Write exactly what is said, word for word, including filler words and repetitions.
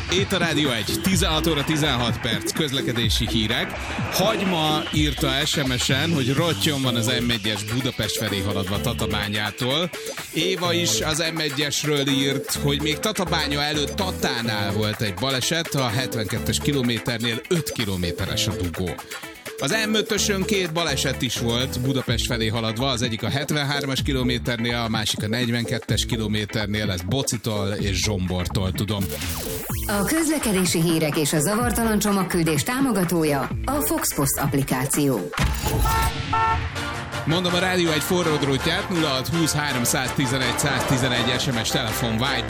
Itt a Rádió egy, tizenhat óra tizenhat perc, közlekedési hírek. Hagyma írta es em es-en, hogy rottyon van az em egyes Budapest felé haladva Tatabányától. Éva is az em egyesről írt, hogy még Tatabánya előtt Tatánál volt egy baleset, a hetvenkettes kilométernél öt kilométeres a dugó. Az em ötösön két baleset is volt Budapest felé haladva, az egyik a hetvenhármas kilométernél, a másik a negyvenkettes kilométernél, ez Bocitól és Zsombortól tudom. A közlekedési hírek és a zavartalan csomagküldés támogatója a Fox Post applikáció. Mondom a Rádió egy forró drótját, nulla hat húsz háromszáztizenegy száztizenegy es em es telefon Viber.